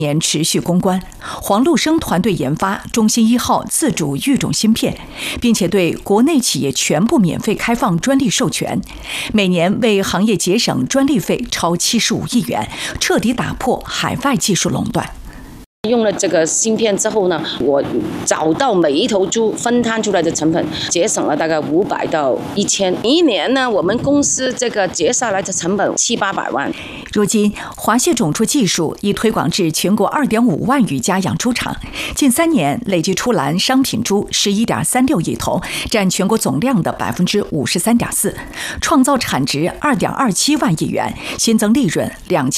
年持续攻关，黄陆生团队研发中心1号自主育种芯片，并且对国内企业全部免费开放专利授权，每年为行业节省专利费超75亿元，彻底打破海外技术垄断。 用了这个芯片之后呢，我找到每一头猪分摊出来的成本，节省了大概500到1000。一年呢，我们公司这个节下来的成本700-800万。 如今，华蟹种猪技术已推广至全国2.5万余家养猪场，近3年累计出栏商品猪11.36亿头，占全国总量的53.4%，创造产值2.27万亿元，新增利润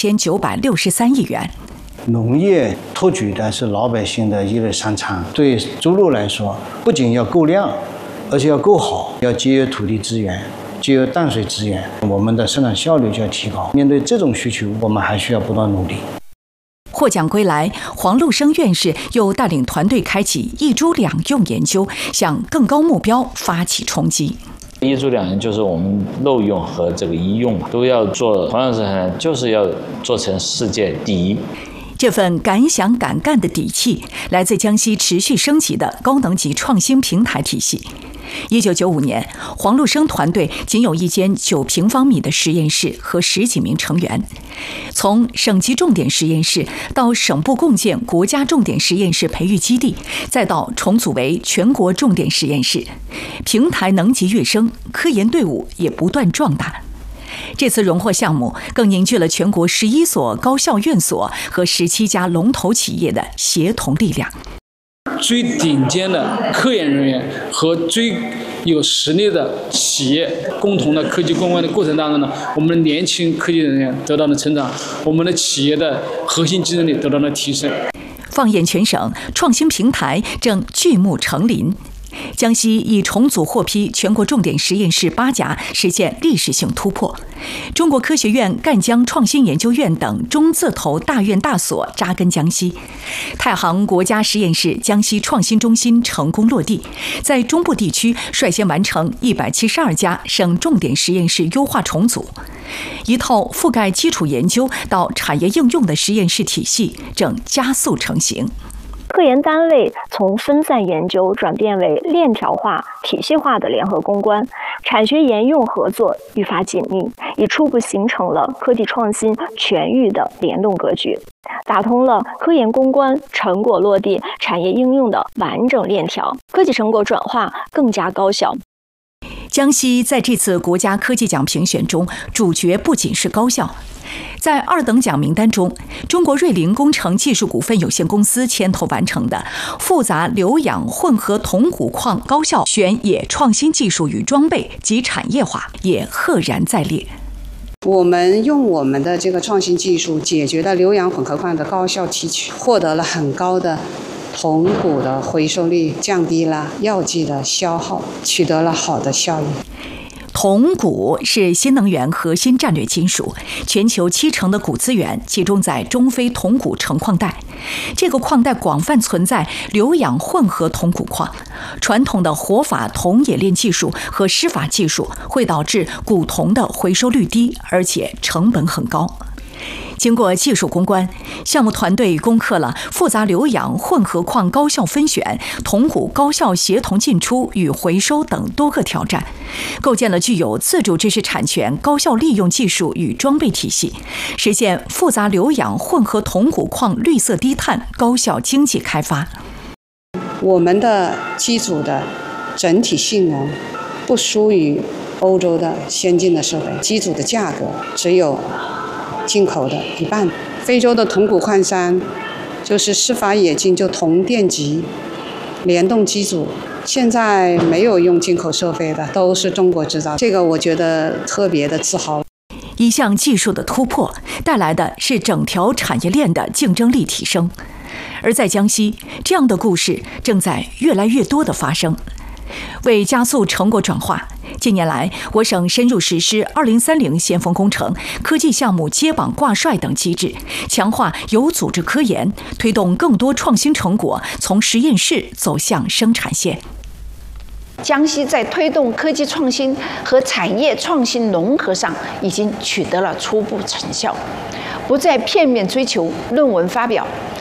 2963亿元。 农业托举的是老百姓的一日三餐，对猪肉来说，不仅要够量，而且要够好，要节约土地资源，节约淡水资源，我们的生产效率就要提高。面对这种需求，我们还需要不断努力。 获奖归来，黄陆生院士又带领团队开启一猪两用研究，向更高目标发起冲击。 一猪两用就是我们肉用和这个医用都要做，同样是就是要做成世界第一。 这份敢想敢干的底气，来自江西持续升级的高能级创新平台体系。1995年，黄陆生团队仅有一间9平方米的实验室和10几名成员，从省级重点实验室到省部共建国家重点实验室培育基地，再到重组为全国重点实验室，平台能级跃升，科研队伍也不断壮大。这次荣获项目更凝聚了全国11所高校院所和17家龙头企业的协同力量。 最顶尖的科研人员和最有实力的企业共同的科技攻关的过程当中呢，我们的年轻科技人员得到了成长，我们的企业的核心竞争力得到了提升。 放眼全省，创新平台正巨木成林。江西已重组获批全国重点实验室8家，实现历史性突破。中国科学院赣江创新研究院等中字头大院大所扎根江西。太行国家实验室江西创新中心成功落地，在中部地区率先完成172家省重点实验室优化重组。一套覆盖基础研究到产业应用的实验室体系正加速成型。 科研单位从分散研究转变为链条化、体系化的联合攻关，产学研用合作愈发紧密，已初步形成了科技创新全域的联动格局，打通了科研攻关、成果落地、产业应用的完整链条，科技成果转化更加高效。 江西在这次国家科技奖评选中，主角不仅是高校。在2等奖名单中，中国瑞麟工程技术股份有限公司牵头完成的复杂鞣氧混合铜钴矿高校选冶创新技术与装备及产业化也赫然在列。 我们用我们的这个创新技术解决了鞣氧混合矿的高效提取，获得了很高的铜钴的回收率，降低了药剂的消耗，取得了好的效益。 铜钴是新能源核心战略金属，全球70%的钴资源集中在中非铜钴成矿带。这个矿带广泛存在鞣氧混合铜钴矿，传统的活法铜冶炼技术和湿法技术会导致钴铜的回收率低，而且成本很高。经过技术攻关，项目团队攻克了复杂鞣氧混合矿高效分选、铜钴高效协同进出与回收等多个挑战，构建了具有自主知识产权高效利用技术与装备体系，实现复杂鞣氧混合铜钴矿绿色低碳高效经济开发。 我们的机组的整体性能不输于欧洲的先进的设备，机组的价格只有进口的1半。非洲的铜钴矿山就是湿法冶金，就铜电极联动机组，现在没有用进口设备的，都是中国制造，这个我觉得特别的自豪。 一项技术的突破带来的是整条产业链的竞争力提升，而在江西，这样的故事正在越来越多的发生。为加速成果转化，近年来，我省深入实施2030先锋工程、科技项目接榜挂帅等机制，强化有组织科研，推动更多创新成果从实验室走向生产线。 江西在推动科技创新和产业创新融合上已经取得了初步成效，不再片面追求论文发表，